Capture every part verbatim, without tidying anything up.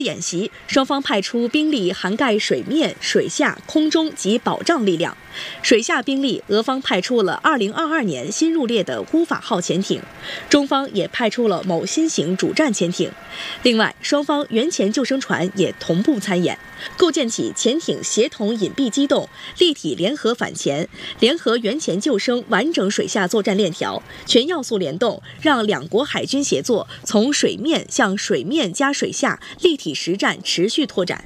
演习，双方派出兵力涵盖水面、水下、空中及保障力量。水下兵力，俄方派出了二零二二年新入列的乌法号潜艇，中方也派出了某新型主战潜艇。另外，双方援潜救生船也同步参演，构建起潜艇协同隐蔽机动、立体联合反潜、联合援潜救生完整水下作战链条，全要素联动，让两国海军协作从水面向水面加水下立体实战持续拓展。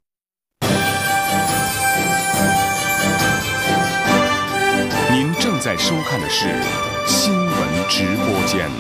您正在收看的是新闻直播间。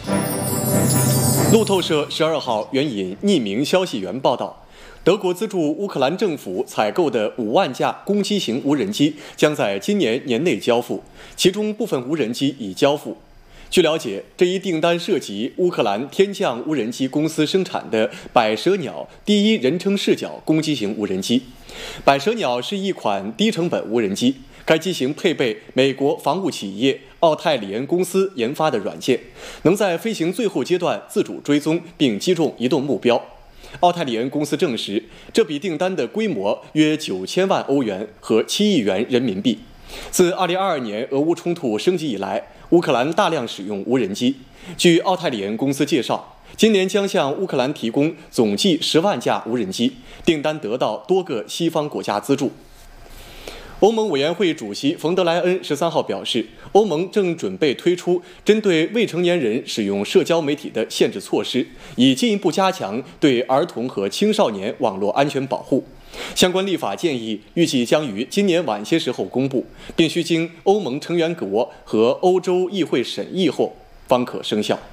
路透社十二号援引匿名消息源报道，德国资助乌克兰政府采购的五万架攻击型无人机将在今年年内交付，其中部分无人机已交付。据了解，这一订单涉及乌克兰天降无人机公司生产的百舌鸟第一人称视角攻击型无人机。百舌鸟是一款低成本无人机，该机型配备美国防务企业奥泰里恩公司研发的软件，能在飞行最后阶段自主追踪并击中移动目标。奥泰里恩公司证实，这笔订单的规模约九千万欧元和七亿元人民币。自二零二二年俄乌冲突升级以来，乌克兰大量使用无人机。据奥泰里恩公司介绍，今年将向乌克兰提供总计十万架无人机，订单得到多个西方国家资助。欧盟委员会主席冯德莱恩十三号表示，欧盟正准备推出针对未成年人使用社交媒体的限制措施，以进一步加强对儿童和青少年网络安全保护。相关立法建议预计将于今年晚些时候公布，并需经欧盟成员国和欧洲议会审议后方可生效。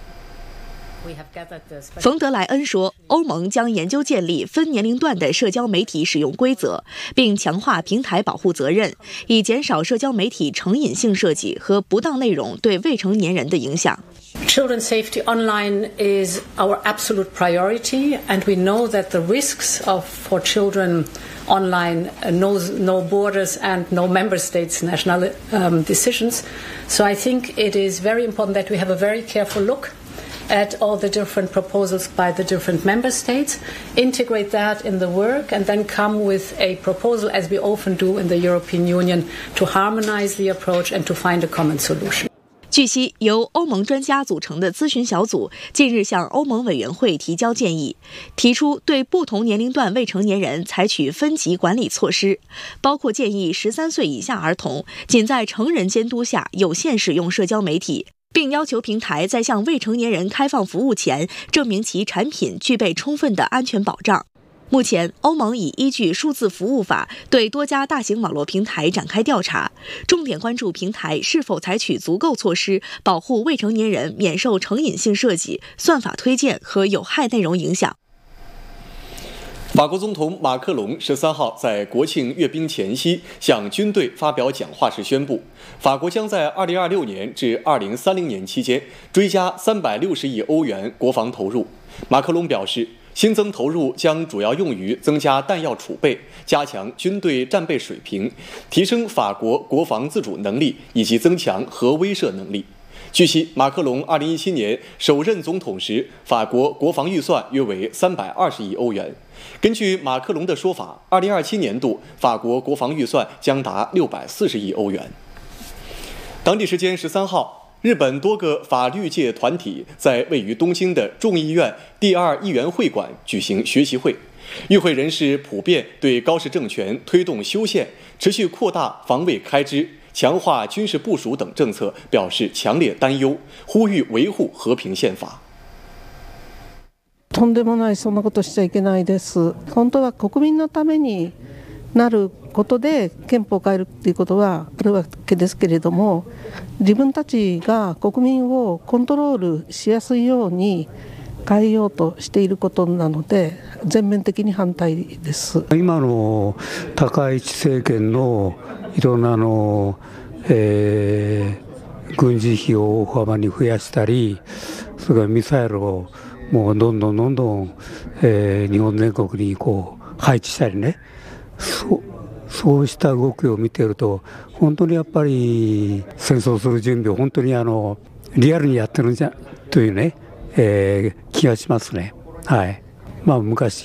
冯德莱恩说，欧盟将研究建立分年龄段的社交媒体使用规则，并强化平台保护责任，以减少社交媒体成瘾性设计和不当内容对未成年人的影响。 Children's safety online is our absolute priority, and we know that the risks of for children online knows no borders and no member states' national um, decisions. So I think it is very important that we have a very careful look at all the different proposals by the different member states, integrate that in the work, and then come with a proposal, as we often do in the European Union, to harmonize the approach and to find a common solution. 据悉，由欧盟专家组成的咨询小组近日向欧盟委员会提交建议，提出对不同年龄段未成年人采取分级管理措施，包括建议十三岁以下儿童仅在成人监督下有限使用社交媒体，并要求平台在向未成年人开放服务前，证明其产品具备充分的安全保障。目前，欧盟已依据数字服务法对多家大型网络平台展开调查，重点关注平台是否采取足够措施保护未成年人免受成瘾性设计、算法推荐和有害内容影响。 法国总统马克龙十三号在国庆阅兵前夕向军队发表讲话时宣布，法国将在二零二六年至二零三零年期间追加三百六十亿欧元国防投入。马克龙表示，新增投入将主要用于增加弹药储备、加强军队战备水平、提升法国国防自主能力以及增强核威慑能力。据悉，马克龙二零一七年首任总统时，法国国防预算约为三百二十亿欧元。根据马克龙的说法，二零二七年度法国国防预算将达六百四十亿欧元。当地时间十三号，日本多个法律界团体在位于东京的众议院第二议员会馆举行学习会，与会人士普遍对高市政权推动修宪、持续扩大防卫开支、强化军事部署等政策表示强烈担忧，呼吁维護和平宪法。 とんでもない、そんなことしちゃいけないです。本当は国民のためになることで憲法を変えるっていうことはあるわけですけれども、自分たちが国民をコントロールしやすいように変えようとしていることなので、全面的に反対です。 今の高市政権のいろんなあの、えー、軍事費を大幅に増やしたり、それからミサイルをもうどんどんどんどん、えー、日本全国にこう配置したりね、そうそうした動きを見ていると、本当にやっぱり戦争する準備を本当にあのリアルにやってるんじゃというね、えー、気がしますね。はい。 まあ、昔